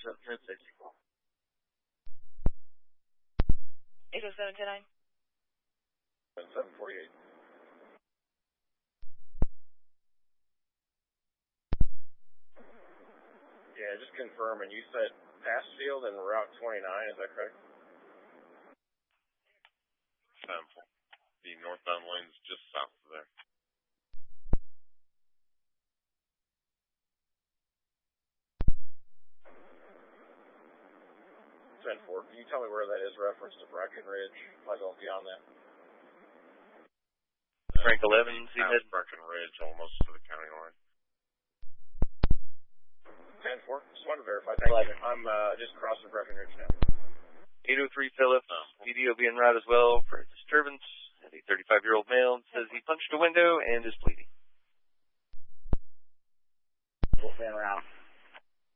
safety call. 807-10-9. 748. Yeah, just confirming. You said Passfield and Route 29, is that correct? The northbound lane's just south of there. 10-4. Can you tell me where that is reference to Breckenridge? Might as well beyond that. Frank 11, Past Breckenridge, almost to the county line. 10-4. Just wanted to verify. Thank you. I'm just crossing Breckenridge now. 803 Phillips. PD will be en route as well for a disturbance. A 35-year-old male says he punched a window and is bleeding. We'll fan around.